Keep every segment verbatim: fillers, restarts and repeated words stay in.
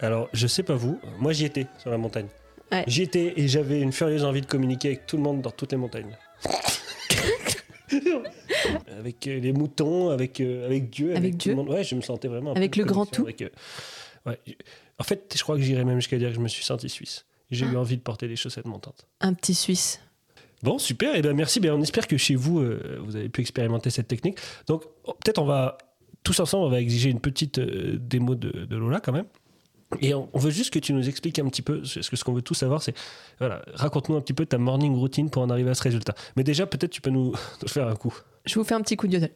Alors, je sais pas vous, moi j'y étais sur la montagne. Ouais. J'y étais et j'avais une furieuse envie de communiquer avec tout le monde dans toutes les montagnes. Avec euh, les moutons, avec, euh, avec Dieu. Avec, Avec tout Dieu. le monde. Ouais, je me sentais vraiment. un Avec peu de le grand connexion tout. avec, euh, ouais. En fait, je crois que j'irais même jusqu'à dire que je me suis senti suisse. J'ai Ah. eu envie de porter des chaussettes montantes. Un petit Suisse. Bon, super, et ben merci. Ben, on espère que chez vous, euh, vous avez pu expérimenter cette technique. Donc, oh, peut-être on va, tous ensemble, on va exiger une petite euh, démo de, de Lola quand même. Et on, on veut juste que tu nous expliques un petit peu, parce que ce qu'on veut tout savoir, c'est, voilà, raconte-nous un petit peu ta morning routine pour en arriver à ce résultat. Mais déjà, peut-être tu peux nous, nous faire un coup. Je vous fais un petit coup de yodel.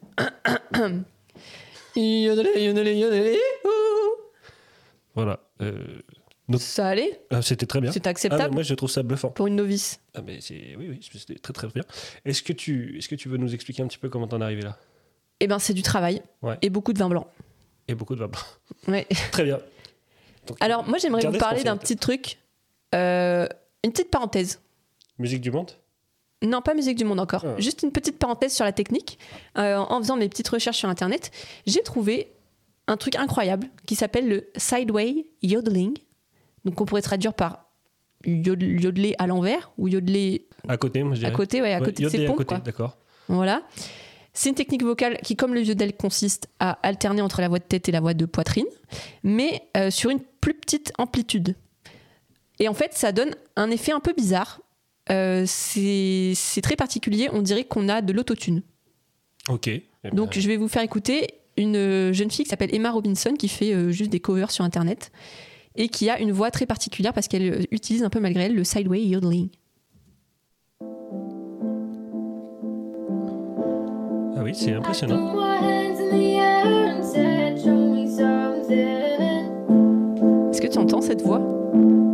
Yodelé, yodelé, yodelé, ouh. Voilà. Euh, donc, Ça allait? ah, c'était très bien. C'était Ah, acceptable mais moi, je trouve ça bluffant. pour une novice. Ah, mais c'est, oui, oui, c'était très très bien. Est-ce que tu, est-ce que tu veux nous expliquer un petit peu comment t'en es arrivé là? Eh ben, c'est du travail Ouais. et beaucoup de vin blanc. Et beaucoup de vin blanc. Ouais. Très bien. Donc, Alors, moi, j'aimerais gardez vous ce parler conseil. d'un petit truc. Euh, une petite parenthèse. Musique du monde? Non, pas musique du monde encore. Ah. Juste une petite parenthèse sur la technique. Euh, en faisant mes petites recherches sur Internet, j'ai trouvé un truc incroyable qui s'appelle le sideway yodeling. Donc, on pourrait traduire par yod- yodeler à l'envers ou yodeler À côté, moi je dirais. à côté, ouais, à Ouais, côté de yodeler ses à pompes. côté, Quoi. d'accord. Voilà. C'est une technique vocale qui, comme le yodel, consiste à alterner entre la voix de tête et la voix de poitrine, mais euh, sur une plus petite amplitude. Et en fait, ça donne un effet un peu bizarre. Euh, c'est, c'est très particulier. On dirait qu'on a de l'autotune. Ok. Eh ben, Donc, je vais vous faire écouter une jeune fille qui s'appelle Emma Robinson, qui fait euh, juste des covers sur Internet et qui a une voix très particulière parce qu'elle euh, utilise un peu malgré elle le sideway yodeling. Ah oui, c'est impressionnant. Est-ce que tu entends cette voix ?